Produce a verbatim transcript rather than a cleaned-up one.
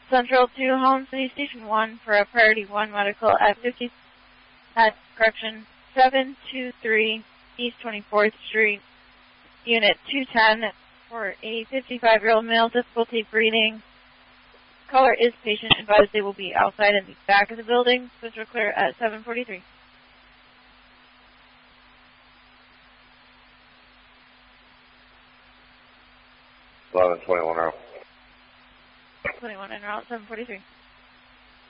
Central to Holland City Station one for a Priority one medical at fifty at correction seven two three East twenty-fourth Street, Unit two ten for a fifty-five-year-old male, difficulty breathing. Caller is patient, advised they will be outside in the back of the building. Switch clear at seven forty-three. eleven twenty-one route. twenty-one en route, seven forty-three.